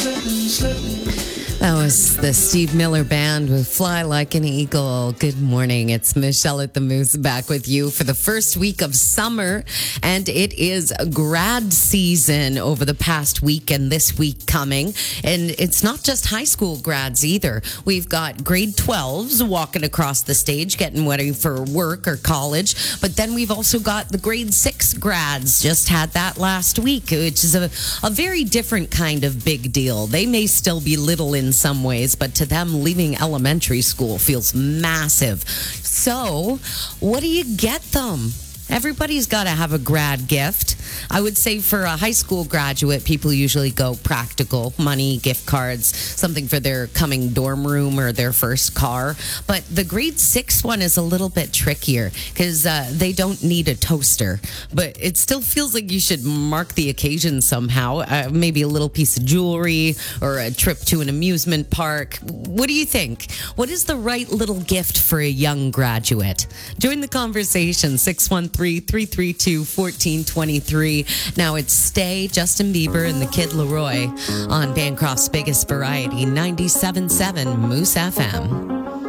That was the Steve Miller Band with Fly Like an Eagle. Good morning. It's Michelle at the Moose back with you for the first week of summer. And it is grad season over the past week and this week coming. And it's not just high school grads either. We've got grade 12s walking across the stage, getting ready for work or college. But then we've also got the grade 6 grads. Just had that last week, which is a very different kind of big deal. They may still be little in some ways, but to them, leaving elementary school feels massive. So, what do you get them? Everybody's got to have a grad gift. I would say for a high school graduate, people usually go practical, money, gift cards, something for their coming dorm room or their first car. But the grade 6 one is a little bit trickier because they don't need a toaster. But it still feels like you should mark the occasion somehow. Maybe a little piece of jewelry or a trip to an amusement park. What do you think? What is the right little gift for a young graduate? Join the conversation, 613-332-1423. Now it's Stay, Justin Bieber and the Kid Laroi on Bancroft's biggest variety, 97.7 Moose FM.